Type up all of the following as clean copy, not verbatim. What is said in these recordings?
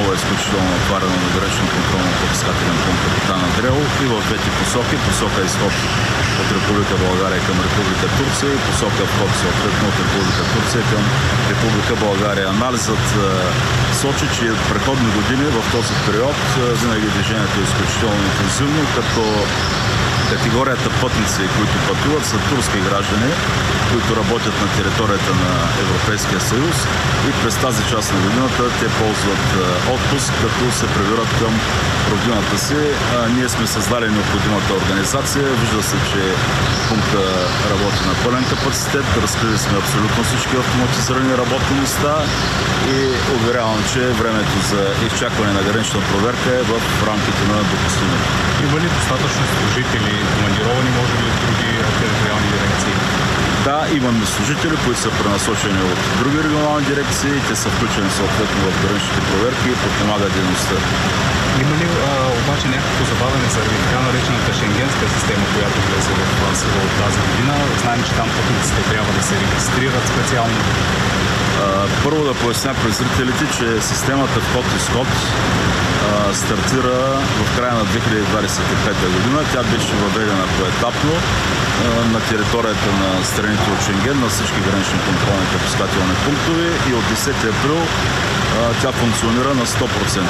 отново е изключително натварено на гранично контролно-пропускателен пункт Капитан Андреево и в двете посоки. Посока изход от Република България към Република Турция и посока вход съответно от Република Турция към Република България. Анализът сочи, че в предходни години в този период винаги движението е изключително интензивно, като категорията пътници, които пътуват, са турски граждани, които работят на територията на Европейския съюз и през тази част на годината те ползват отпуск, като се прибират към родината си. Ние сме създали необходимата организация. Вижда се, че пункта работи на пълен капацитет. Разкрили сме абсолютно всички автоматизирани работни места и уверявам, че времето за изчакване на гранична проверка е в рамките на допустимото. Има ли достатъчно служители, командировани, може би, от други териториални дирекции? Да, имаме служители, които са пренасочени от други регионални дирекции. Те са включени съответно в граничните проверки и подпомагат дейността. Има ли обаче някакво забавяне заради така наречената шенгенска система, която влезе в сила от тази година? Знаем, че там пътниците трябва да се регистрират специално. Първо да поясня пред зрителите, че системата вход-изход стартира в края на 2025 година. Тя беше въведена поетапно на територията на страните от Шенген, на всички гранични контролни пропускателни пунктове и от 10 април тя функционира на 100%.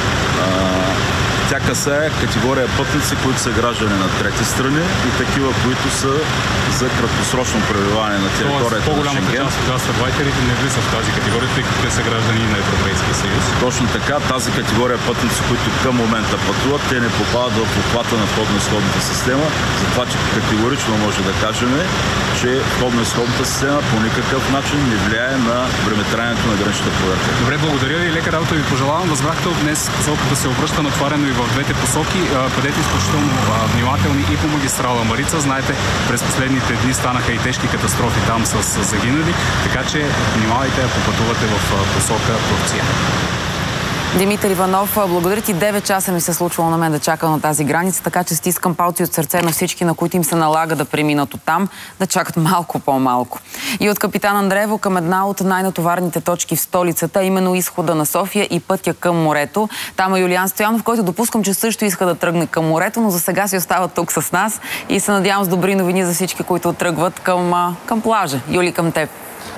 Тя касае категория пътници, които са граждани на трети страни и такива, които са за краткосрочно пребиваване на територията на Шенген. По-голямата част от гастарбайтерите не влизат в тази категория, тъй като те са граждани на Европейския съюз. Точно така, тази категория пътници, които към момента пътуват, те не попадат в обхвата на входно-изходната система, затова че категорично може да кажем, че входно-изходната система по никакъв начин не влияе на времетраенето на граничната проверка. Добре, благодаря ви, лека работа ви пожелавам. Възбрахте от днес посоката се обръща натварено и в двете посоки. Бъдете изключително внимателни и по магистрала Марица. Знаете, през последните дни станаха и тежки катастрофи там с загинали, така че внимавайте, ако пътувате в посока Турция. Димитър Иванов, благодаря ти. 9 часа ми се случвало на мен да чакам на тази граница, така че стискам палци от сърце на всички, на които им се налага да преминат оттам, да чакат малко по-малко. И от Капитан Андреево към една от най-натоварните точки в столицата, именно изхода на София и пътя към морето. Там е Юлиан Стоянов, който допускам, че също иска да тръгне към морето, но за сега си остава тук с нас и се надявам с добри новини за всички, които тръгват към плажа. Юли, към теб.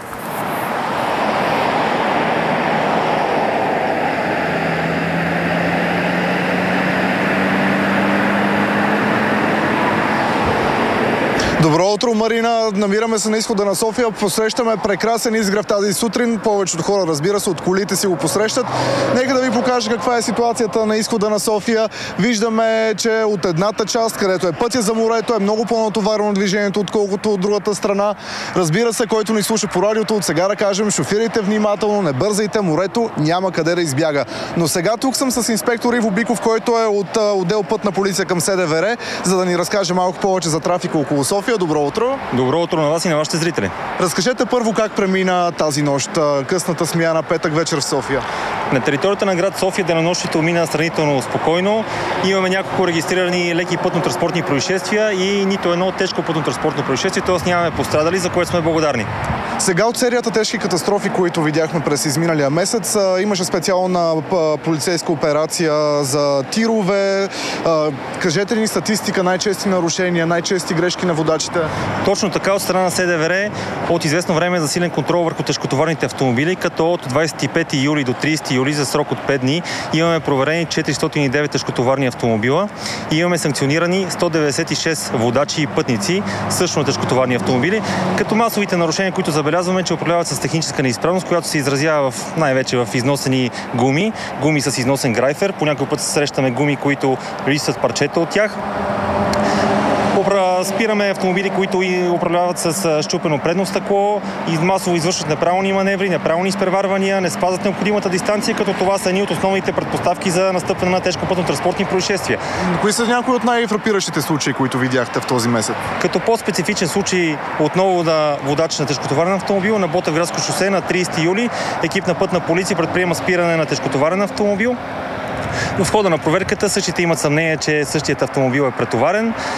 Добро утро, Марина. Намираме се на изхода на София. Посрещаме прекрасен изгрев тази сутрин. Повечето хора, разбира се, от колите си го посрещат. Нека да ви покажа каква е ситуацията на изхода на София. Виждаме, че от едната част, където е пътя за морето, е много по-натоварено движението, отколкото от другата страна. Разбира се, който ни слуша по радиото, от сега да кажем, шофирайте внимателно, не бързайте, морето няма къде да избяга. Но сега тук съм с инспектор Иво Биков, който е от отдел Пътна полиция към СДВР, за да ни разкаже малко повече за трафика около София. Добро утро! Добро утро на вас и на вашите зрители! Разкажете първо как премина тази нощ, късната смяна, петък вечер в София. На територията на град София денонощието мина сравнително спокойно. Имаме няколко регистрирани леки пътно-транспортни происшествия и нито едно тежко пътно-транспортно происшествие, т.е. нямаме пострадали, за което сме благодарни. Сега от серията тежки катастрофи, които видяхме през изминалия месец, имаше специална полицейска операция за тирове. Кажете ли ни статистика, най-чести нарушения, най-чести грешки на водачите? Точно така, от страна на СДВР от известно време е засилен контрол върху тежкотоварните автомобили, като от 25 юли до 30 юли за срок от 5 дни имаме проверени 409 тежкотоварни автомобила и имаме санкционирани 196 водачи и пътници, също на тежкотоварни автомобили, като масовите нарушения, които забелязваме, че управляват с техническа неизправност, която се изразява най-вече в износени гуми с износен грайфер. По някой път срещаме гуми, които липсват парчета от тях. Спираме автомобили, които управляват с счупено предно стъкло и масово извършват неправилни маневри, неправилни изпреварвания, не спазват необходимата дистанция, като това са едни от основните предпоставки за настъпване на тежко пътно-транспортни происшествия. Кои са някои от най-фрапиращите случаи, които видяхте в този месец? Като по-специфичен случай отново на водач на тежкотоварен автомобил на Ботевградско шосе на 30 юли екип на Пътна полиция предприема спиране на тежкотоварен автомобил. Но в хода на проверката същите имат съмнение, че същият автомобил е претоварен.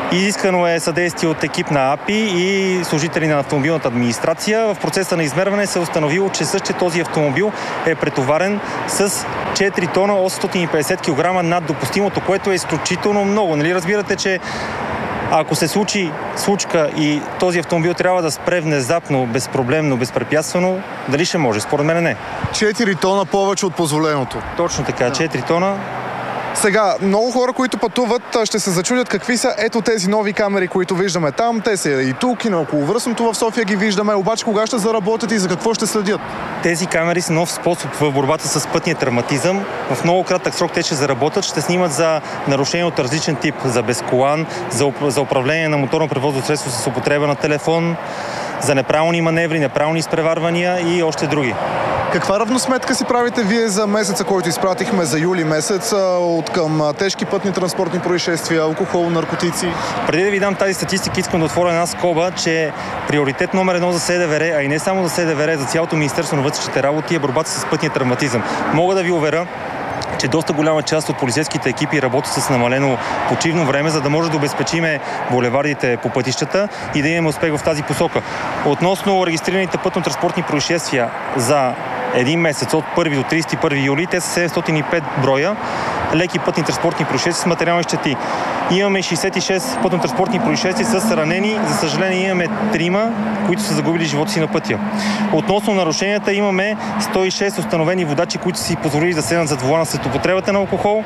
Изискано е съдействие от екип на АПИ и служители на автомобилната администрация. В процеса на измерване се е установило, че същия този автомобил е претоварен с 4 тона 850 кг над допустимото, което е изключително много. Нали разбирате, че ако се случи случка и този автомобил трябва да спре внезапно, безпроблемно, безпрепятствено, дали ще може? Според мен не. 4 тона повече от позволеното. Точно така, 4 тона. Сега, много хора, които пътуват, ще се зачудят какви са ето тези нови камери, които виждаме там. Те са и тук, и на околовръстното в София ги виждаме. Обаче кога ще заработят и за какво ще следят? Тези камери са нов способ в борбата с пътния травматизъм. В много кратък срок те ще заработят, ще снимат за нарушения от различен тип, за безколан, за управление на моторно превозно средство с употреба на телефон, за неправилни маневри, неправилни изпреварвания и още други. Каква равносметка си правите вие за месеца, който изпратихме за юли месец, от към тежки пътни транспортни происшествия, алкохол, наркотици? Преди да ви дам тази статистика, искам да отворя една скоба, че приоритет номер 1 за СДВР, а и не само за СДВР, за цялото Министерство на вътрешните работи е борбата с пътния травматизъм. Мога да ви уверя, че доста голяма част от полицейските екипи работят с намалено почивно време, за да може да обезпечиме булевардите по пътищата и да имаме успех в тази посока. Относно регистрираните пътно-транспортни происшествия за един месец от 1 до 31 юли, те са 705 броя леки пътни транспортни происшествия с материални щети. Имаме 66 пътно-транспортни происшествия с ранени. За съжаление имаме 3, които са загубили живота си на пътя. Относно нарушенията имаме 106 установени водачи, които си позволили да седнат зад волана след употребата на алкохол,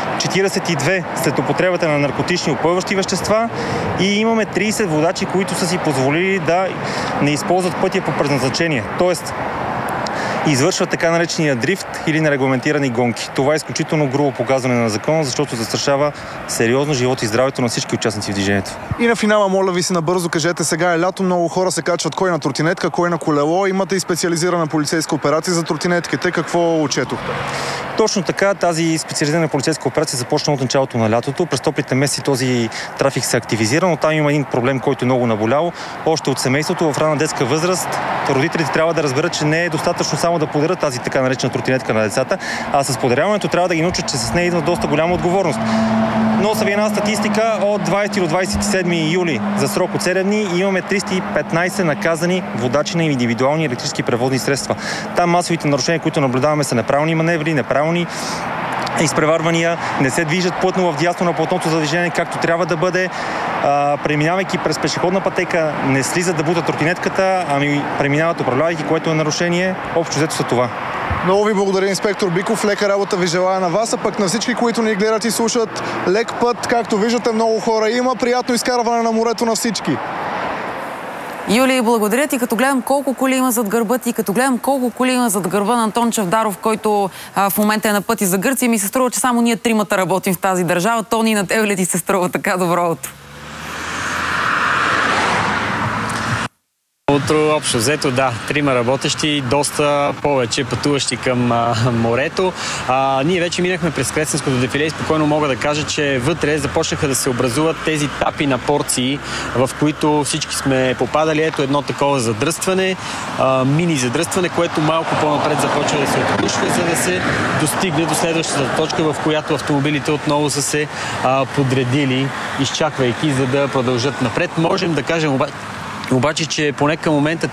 42 след употребата на наркотични упойващи вещества и имаме 30 водачи, които са си позволили да не използват пътя по предназначение. Тоест, извършват така наречения дрифт или нерегламентирани гонки. Това е изключително грубо погазване на закона, защото застрашава сериозно живота и здравето на всички участници в движението. И на финала, моля ви се набързо кажете, сега е лято, много хора се качват кой на тротинетка, кой на колело. Имате и специализирана полицейска операция за тротинетките. Какво отчетохте? Точно така, тази специализирана полицейска операция започна от началото на лятото. През топлите месеци този трафик се активизира, но там има един проблем, който е много наболял. Още от семейството в ранна детска възраст родителите трябва да разберат, че не е достатъчно само да подарят тази така наречена тротинетка на децата, а с подаряването трябва да ги научат, че с нея идва доста голяма отговорност. Но са ви една статистика от 20 до 27 юли за срок от 7 дни имаме 315 наказани водачи на индивидуални електрически превозни средства. Там масовите нарушения, които наблюдаваме, са неправилни маневри, неправилни изпреварвания, не се движат плътно в дясно на платното за движение, както трябва да бъде. Преминавайки през пешеходна пътека, не слизат да бутат тротинетката, ами преминават управлявайки, което е нарушение. Общо взето са това. Много ви благодаря, инспектор Биков. Лека работа ви желая на вас, а пък на всички, които ни гледат и слушат. Лек път, както виждате, много хора има. Приятно изкарване на морето на всички. Юли, благодаря ти. Като гледам колко коли има зад гърба ти, като гледам колко коли има зад гърба на Антон Чавдаров, който в момента е на пъти за Гърция, ми се струва, че само ние тримата работим в тази държава. Тони, на тебе ли ти се струва така? Добро утро. Утро, общо взето, да, 3 работещи, доста повече пътуващи към морето. Ние вече минахме през Кресненското дефиле и спокойно мога да кажа, че вътре започнаха да се образуват тези тапи на порции, в които всички сме попадали. Ето едно такова задръстване, мини задръстване, което малко по-напред започва да се отпушва, за да се достигне до следващата точка, в която автомобилите отново са се подредили, изчаквайки, за да продължат напред. Можем да кажем обаче, че поне към момента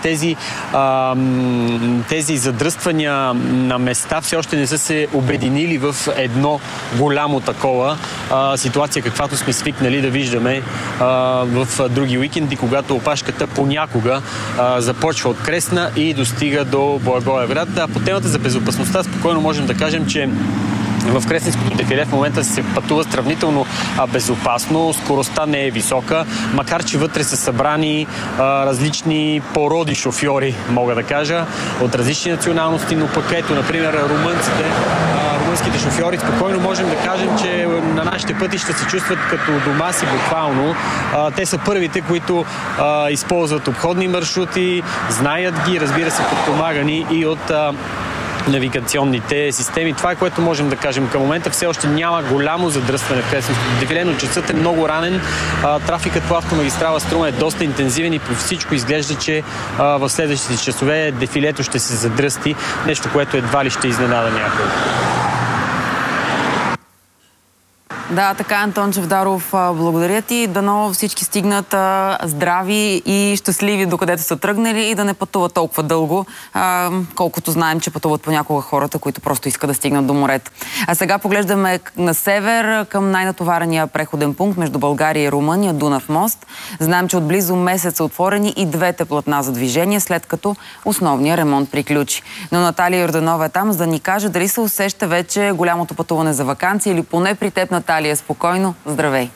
тези задръствания на места все още не са се обединили в едно голямо такова ситуация, каквато сме свикнали да виждаме в други уикенди, когато опашката понякога започва от Кресна и достига до Благоевград. По темата за безопасността спокойно можем да кажем, че в Кресненското дефиле в момента се пътува сравнително безопасно, скоростта не е висока, макар че вътре са събрани различни породи шофьори, мога да кажа, от различни националности, но пък ето, например, румънските шофьори, спокойно можем да кажем, че на нашите пътища се чувстват като дома си буквално. Те са първите, които използват обходни маршрути, знаят ги, разбира се, подпомагани и от навигационните системи. Това е, което можем да кажем. Към момента все още няма голямо задръстване в Кресненското дефиле, но часът е много ранен. Трафикът по автомагистрала Струма е доста интензивен и по всичко изглежда, че в следващите часове дефилето ще се задръсти. Нещо, което едва ли ще изненада някой. Да, така, Антон Чавдаров, благодаря ти. Дано всички стигнат здрави и щастливи докъдето са тръгнали и да не пътуват толкова дълго, колкото знаем, че пътуват понякога хората, които просто искат да стигнат до морето. А сега поглеждаме на север към най-натоварения преходен пункт между България и Румъния, Дунав мост. Знаем, че от близо месец са отворени и двете платна за движение, след като основният ремонт приключи. Но Наталия Йорданова е там, за да ни каже дали се усеща вече голямото пътуване за ваканция или поне при теб, Наталия, спокойно. Здравей!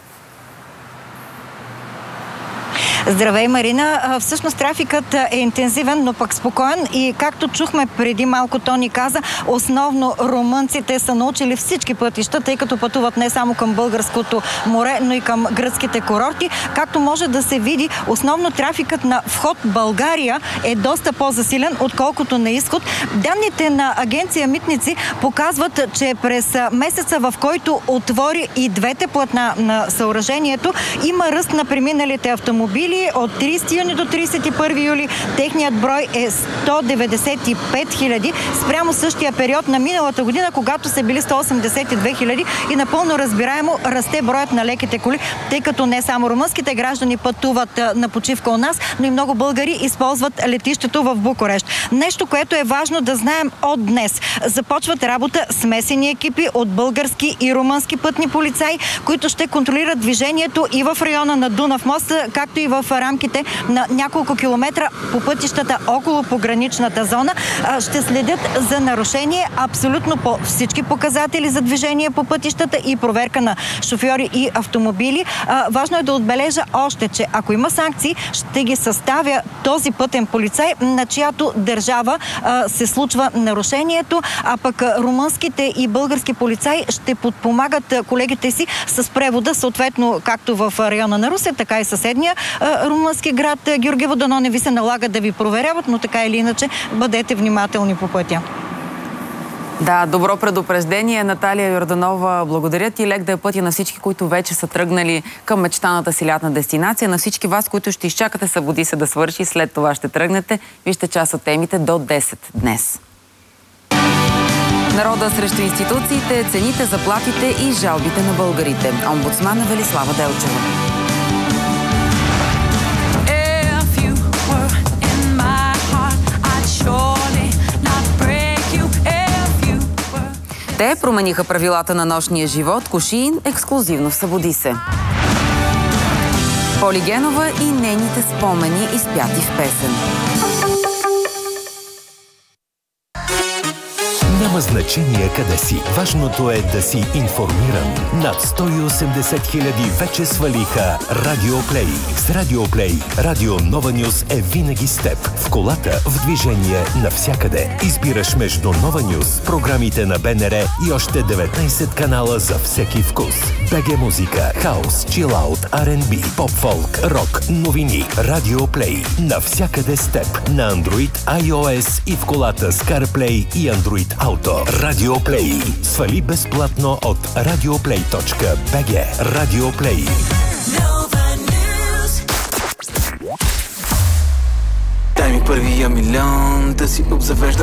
Здравей, Марина. Всъщност трафикът е интензивен, но пък спокоен и както чухме преди малко, Тони каза, основно румънците са научили всички пътища, тъй като пътуват не само към българското море, но и към гръцките курорти. Както може да се види, основно трафикът на вход България е доста по-засилен, отколкото на изход. Данните на агенция Митници показват, че през месеца, в който отвори и двете платна на съоръжението, има ръст на преминалите автомобили. От 30 юни до 31 юли техният брой е 195 000 спрямо същия период на миналата година, когато са били 182 000 и напълно разбираемо расте броят на леките коли, тъй като не само румънските граждани пътуват на почивка у нас, но и много българи използват летището в Букурещ. Нещо, което е важно да знаем от днес. Започват работа смесени екипи от български и румънски пътни полицаи, които ще контролират движението и в района на Дунав мост, както и в рамките на няколко километра по пътищата около пограничната зона. Ще следят за нарушение абсолютно по всички показатели за движение по пътищата и проверка на шофьори и автомобили. Важно е да отбележа още, че ако има санкции, ще ги съставя този пътен полицай, на чиято държава се случва нарушението, а пък румънските и български полицаи ще подпомагат колегите си с превода, съответно както в района на Русе, така и съседния румънски град Георгиево. Дано не ви се налага да ви проверяват, но така или иначе бъдете внимателни по пътя. Да, добро предупреждение. Наталия Йорданова, благодаря ти. Лек да е пътя на всички, които вече са тръгнали към мечтаната си лятна дестинация. На всички вас, които ще изчакате събуди се да свърши, след това ще тръгнете. Вижте част от темите до 10 днес. Народа срещу институциите, цените, заплатите и жалбите на българите. Омбудсмана Велислава Делчева. Те промениха правилата на нощния живот. Кошиин ексклузивно в Събуди се. Поли Генова и нейните спомени, изпяти в песен. Няма значение къде си. Важното е да си информиран. Над 180 000 вече свалиха Радиоплей. С Радиоплей Радио Нова Нюс е винаги с теб. В колата, в движение, навсякъде. Избираш между Нова Нюс, програмите на БНР и още 19 канала за всеки вкус. БГ музика, хаус, чилаут, R&B, поп-фолк, рок, новини. Радиоплей. Навсякъде с теб. На Android, iOS и в колата с CarPlay и Android Auto. Радиоплей. Свали безплатно от radioplay.bg. Радиоплей. Дай ми първия милион да си обзавежда